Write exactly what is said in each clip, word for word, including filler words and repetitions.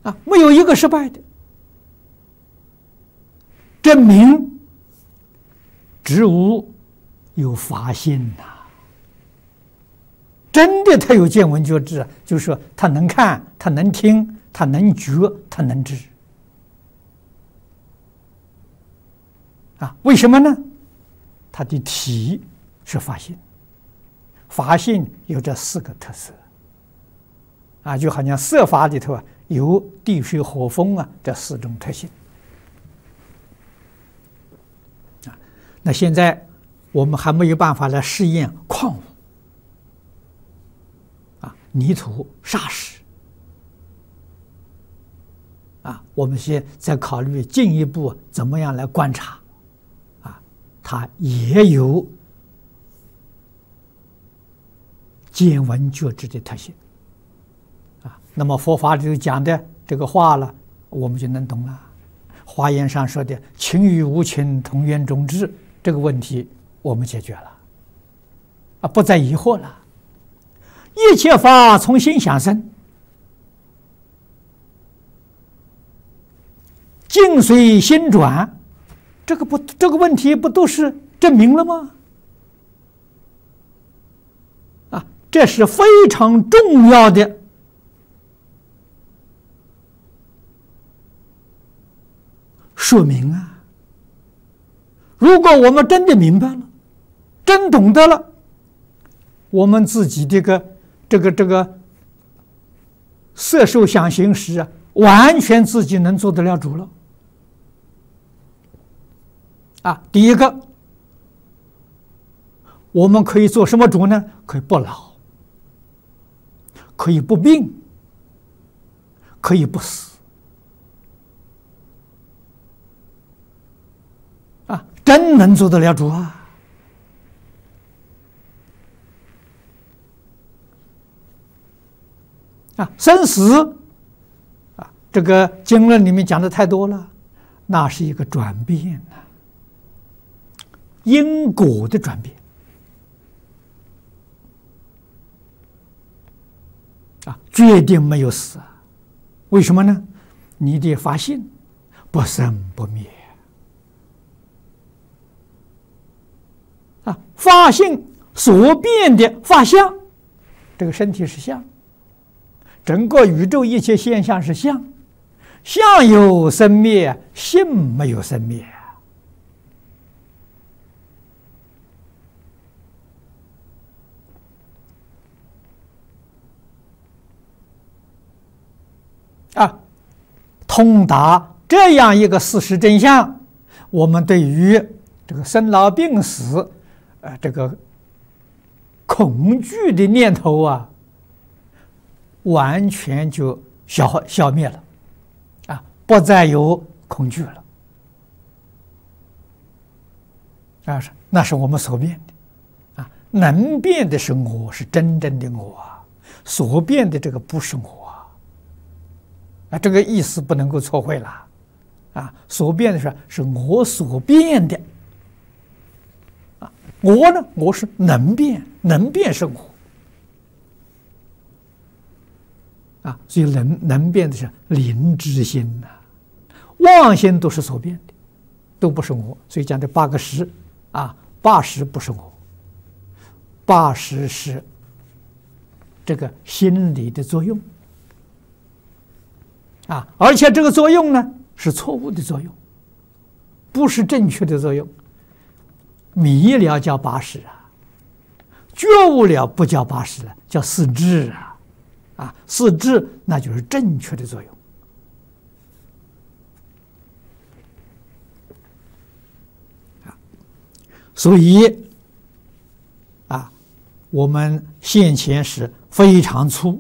啊，没有一个失败的，证明植物有法性呐、啊，真的他有见闻觉知，就是说他能看，他能听，他能觉，他能知。啊，为什么呢？它的体是法性，法性有这四个特色。啊，就好像色法里头啊，有地水火风啊这四种特性。啊，那现在我们还没有办法来试验矿物，啊，泥土、沙石，啊，我们先再考虑进一步怎么样来观察，啊，它也有见闻觉知的特性。那么佛法里头讲的这个话了，我们就能懂了。华严上说的“情与无情，同源种智”这个问题，我们解决了，啊，不再疑惑了。一切法从心想生，境随心转，这个不，这个问题不都是证明了吗？啊，这是非常重要的。说明啊，如果我们真的明白了，真懂得了，我们自己这个这个这个色受想行识啊，完全自己能做得了主了。啊，第一个，我们可以做什么主呢？可以不老，可以不病，可以不死。真能做得了主啊！啊，生死啊，这个经论里面讲的太多了，那是一个转变呐、啊，因果的转变啊，决定没有死啊。为什么呢？你的法性不生不灭。啊，法性所变的法相，这个身体是相，整个宇宙一切现象是相，相有生灭，性没有生灭。啊，通达这样一个事实真相，我们对于这个生老病死。呃，这个恐惧的念头啊，完全就消消灭了，啊，不再有恐惧了，啊，那是我们所变的，啊，能变的是我，是真正的我啊，所变的这个不是我啊，啊，这个意思不能够错会了，啊，所变的是是我所变的。我呢？我是能变，能变是我啊，所以能能变的是灵知心呐、啊，妄心都是所变的，都不是我。所以讲这八个识啊，八识不是我，八识是这个心理的作用啊，而且这个作用呢是错误的作用，不是正确的作用。迷了叫八识啊，觉悟了不叫八识了，叫四智啊，啊，四智那就是正确的作用。啊，所以啊，我们现前是非常粗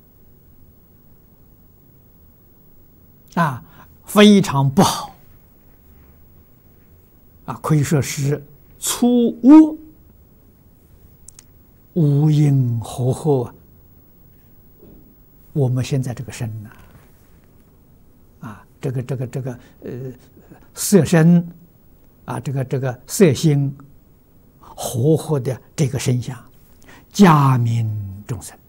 啊，非常不好啊，可以说是。粗恶无因合合啊！我们现在这个身呐、啊，啊，这个这个这个呃色身啊，这个这个色心合合的这个身相，加名众生